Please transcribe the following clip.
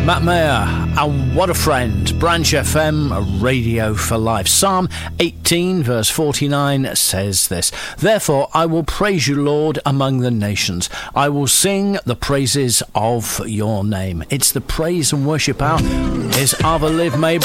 Matt Mayer, and What a Friend, Branch FM, Radio for Life. Psalm 18, verse 49 says this: Therefore I will praise you, Lord, among the nations. I will sing the praises of your name. It's the praise and worship hour. Here's Ava Liv Mabry.